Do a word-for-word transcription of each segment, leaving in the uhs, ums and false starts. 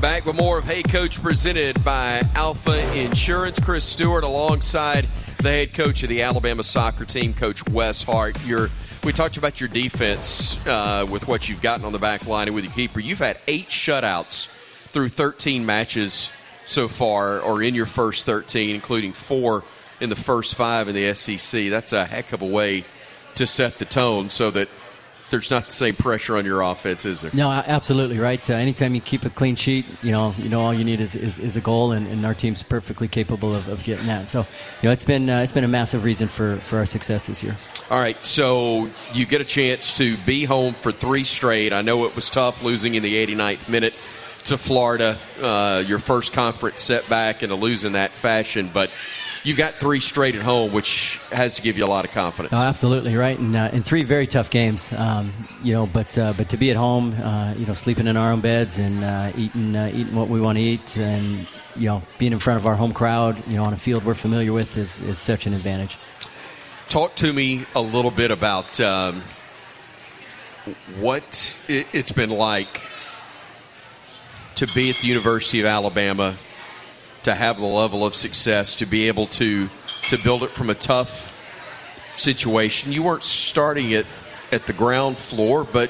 Back with more of Hey Coach presented by Alpha Insurance. Chris Stewart alongside the head coach of the Alabama soccer team, Coach Wes Hart. Your, we talked about your defense uh, with what you've gotten on the back line and with your keeper. You've had eight shutouts through thirteen matches so far, or in your first thirteen, including four in the first five in the S E C. That's a heck of a way to set the tone so that there's not the same pressure on your offense, is there? No, absolutely right. Uh, anytime you keep a clean sheet, you know, you know, all you need is, is, is a goal, and, and our team's perfectly capable of, of getting that. So, you know, it's been uh, it's been a massive reason for, for our success this year. All right, so you get a chance to be home for three straight. I know it was tough losing in the eighty-ninth minute to Florida, uh, your first conference setback, and to lose in that fashion, but you've got three straight at home, which has to give you a lot of confidence. Oh, absolutely right, and uh, in three very tough games, um, you know. But uh, but to be at home, uh, you know, sleeping in our own beds and uh, eating uh, eating what we want to eat, and you know, being in front of our home crowd, you know, on a field we're familiar with is is such an advantage. Talk to me a little bit about um, what it, it's been like to be at the University of Alabama, to have the level of success, to be able to to build it from a tough situation. You weren't starting it at the ground floor, but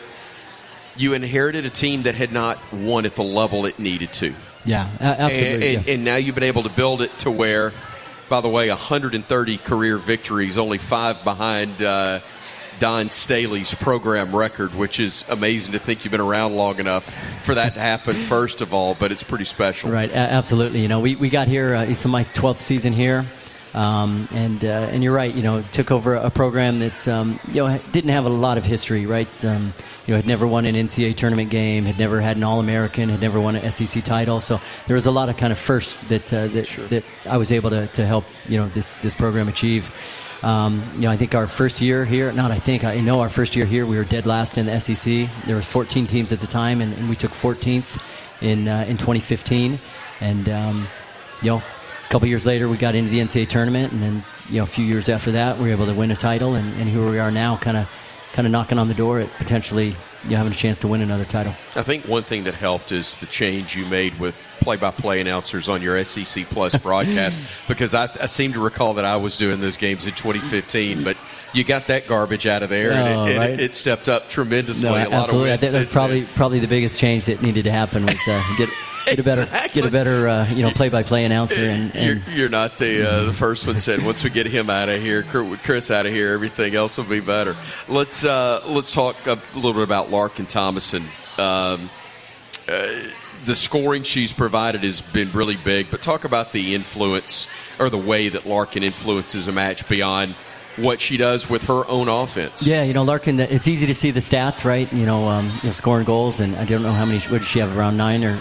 you inherited a team that had not won at the level it needed to. Yeah, absolutely. And, and, yeah. and now you've been able to build it to where, by the way, one hundred thirty career victories, only five behind uh, Don Staley's program record, which is amazing to think you've been around long enough for that to happen, first of all, but it's pretty special. Right, a- absolutely. You know, we, we got here, uh, it's my twelfth season here, um, and uh, and you're right, you know, took over a program that, um, you know, didn't have a lot of history, right? Um, you know, had never won an N C double A tournament game, had never had an All-American, had never won an S E C title, so there was a lot of kind of firsts that uh, that, Sure. that I was able to, to help, you know, this, this program achieve. Um, you know, I think our first year here, not I think, I know our first year here, we were dead last in the S E C. There were fourteen teams at the time, and, and we took fourteenth in uh, in twenty fifteen. And, um, you know, a couple years later, we got into the N C double A tournament, and then, you know, a few years after that, we were able to win a title, and, and here we are now, kind of kind of knocking on the door at potentially, you know, having a chance to win another title. I think one thing that helped is the change you made with play-by-play announcers on your S E C Plus broadcast, because I, I seem to recall that I was doing those games in twenty fifteen, but you got that garbage out of there, and, oh, it, and right? it, it stepped up tremendously. No, a lot absolutely. of I think that's probably probably the biggest change that needed to happen was uh, get get a better Exactly. get a better uh, you know play-by-play announcer. And, and you're, you're not the uh, the first one said once we get him out of here, Chris out of here, everything else will be better. Let's uh, let's talk a little bit about Larkin Thomason. Um, uh, the scoring she's provided has been really big, but talk about the influence or the way that Larkin influences a match beyond what she does with her own offense. Yeah, you know, Larkin, it's easy to see the stats, right? You know, um, you know scoring goals, and I don't know how many, what did she have, around nine or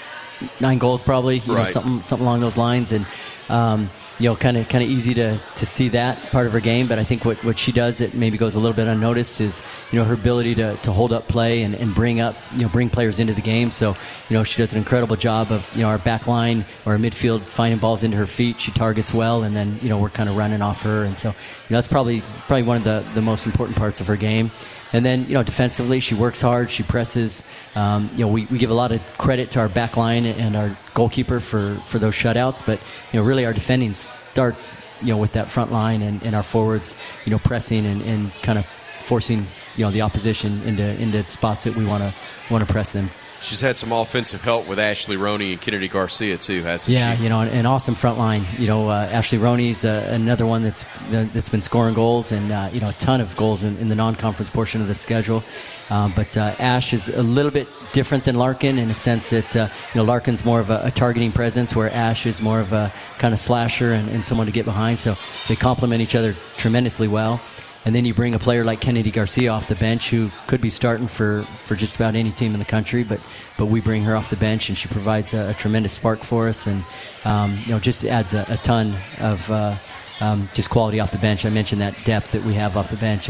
nine goals probably, you right. know, something something along those lines, and um, you know, kind of kind of easy to, to see that part of her game. But I think what, what she does that maybe goes a little bit unnoticed is, you know, her ability to, to hold up play and, and bring up, you know, bring players into the game. So, you know, she does an incredible job of, you know, our back line or our midfield finding balls into her feet. She targets well, and then, you know, we're kind of running off her. And so, you know, that's probably probably one of the, the most important parts of her game. And then, you know, defensively, she works hard. She presses. Um, you know, we, we give a lot of credit to our back line and our goalkeeper for, for those shutouts. But, you know, really our defending starts, you know, with that front line and, and our forwards, you know, pressing and, and kind of forcing, you know, the opposition into into spots that we want to want to press them. She's had some offensive help with Ashley Roney and Kennedy Garcia too, hasn't yeah, she? you know, an, an awesome front line. You know, uh, Ashley Roney's uh, another one that's that's been scoring goals, and uh, you know, a ton of goals in, in the non-conference portion of the schedule. Um, but uh, Ash is a little bit different than Larkin in a sense that uh, you know, Larkin's more of a, a targeting presence, where Ash is more of a kind of slasher and, and someone to get behind. So they complement each other tremendously well. And then you bring a player like Kennedy Garcia off the bench, who could be starting for, for just about any team in the country, but but we bring her off the bench, and she provides a, a tremendous spark for us, and um, you know, just adds a, a ton of uh, um, just quality off the bench. I mentioned that depth that we have off the bench.